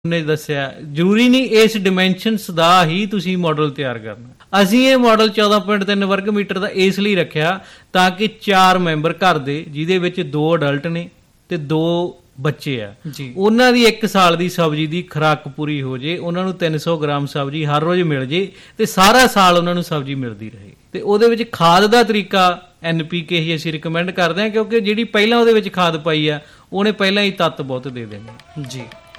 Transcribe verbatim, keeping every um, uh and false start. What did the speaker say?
ਨੇ ਦੱਸਿਆ, ਜ਼ਰੂਰੀ ਨਹੀਂ ਇਸ ਡਿਮੈਂਸ਼ਨਸ ਦਾ ਹੀ ਤੁਸੀਂ ਮਾਡਲ ਤਿਆਰ ਕਰਨਾ। ਅਸੀਂ ਇਹ ਮਾਡਲ ਚੌਦਾਂ ਪੁਆਇੰਟ ਤਿੰਨ ਵਰਗ ਮੀਟਰ ਦਾ ਇਸ ਲਈ ਰੱਖਿਆ ਤਾਂ ਕਿ ਚਾਰ ਮੈਂਬਰ ਘਰ ਦੇ, ਜਿਹਦੇ ਵਿੱਚ ਦੋ ਅਡਲਟ ਨੇ ਤੇ ਦੋ ਬੱਚੇ ਆ ਜੀ, ਉਹਨਾਂ ਦੀ ਇੱਕ ਸਾਲ ਦੀ ਸਬਜ਼ੀ ਦੀ ਖੁਰਾਕ ਪੂਰੀ ਹੋ ਜੇ, ਉਹਨਾਂ ਨੂੰ ਤਿੰਨ ਸੌ ਗ੍ਰਾਮ ਸਬਜ਼ੀ ਹਰ ਰੋਜ਼ ਮਿਲ ਜੇ ਤੇ ਸਾਰਾ ਸਾਲ ਉਹਨਾਂ ਨੂੰ ਸਬਜ਼ੀ ਮਿਲਦੀ ਰਹੇ। ਤੇ ਉਹਦੇ ਵਿੱਚ ਖਾਦ ਦਾ ਤਰੀਕਾ ਐਨ ਪੀ ਕੇ ਹੀ ਅਸੀਂ ਰਿਕਮੈਂਡ ਕਰਦੇ ਹਾਂ, ਕਿਉਂਕਿ ਜਿਹੜੀ ਪਹਿਲਾਂ ਉਹਦੇ ਵਿੱਚ ਖਾਦ ਪਾਈ ਆ ਉਹਨੇ ਪਹਿਲਾਂ ਹੀ ਤੱਤ ਬਹੁਤ ਦੇ ਦੇਣੇ ਜੀ।